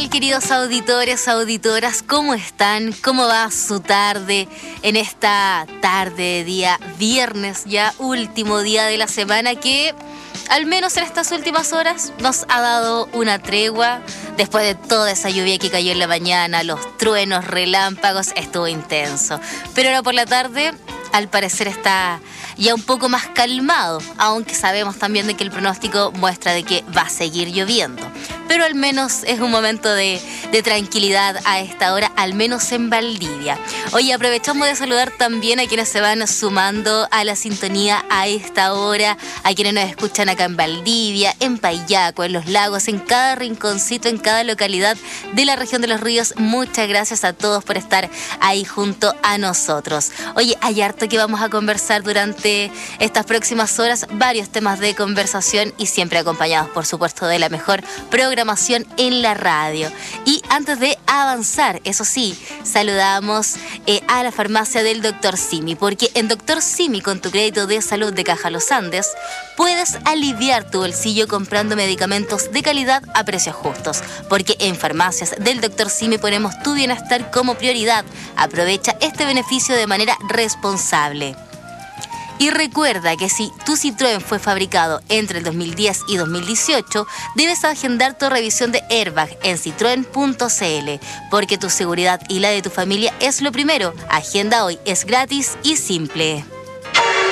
tal, queridos auditores, auditoras? ¿Cómo están? ¿Cómo va su tarde en esta tarde de día viernes, ya último día de la semana que, al menos en estas últimas horas, nos ha dado una tregua después de toda esa lluvia que cayó en la mañana, los truenos, relámpagos, estuvo intenso. Pero ahora por la tarde, al parecer está ya un poco más calmado, aunque sabemos también de que el pronóstico muestra de que va a seguir lloviendo. Pero al menos es un momento de tranquilidad a esta hora, al menos en Valdivia. Oye, aprovechamos de saludar también a quienes se van sumando a la sintonía a esta hora, a quienes nos escuchan acá en Valdivia, en Payaco, en Los Lagos, en cada rinconcito, en cada localidad de la región de Los Ríos. Muchas gracias a todos por estar ahí junto a nosotros. Oye, hay harto que vamos a conversar durante estas próximas horas, varios temas de conversación y siempre acompañados, por supuesto, de la mejor programación en la radio. Y antes de avanzar, eso sí, saludamos a la farmacia del Dr. Simi, porque en Dr. Simi, con tu crédito de salud de Caja Los Andes, puedes aliviar tu bolsillo comprando medicamentos de calidad a precios justos, porque en farmacias del Dr. Simi ponemos tu bienestar como prioridad. Aprovecha este beneficio de manera responsable. Y recuerda que si tu Citroën fue fabricado entre el 2010 y 2018, debes agendar tu revisión de airbag en citroen.cl, porque tu seguridad y la de tu familia es lo primero. Agenda hoy, es gratis y simple.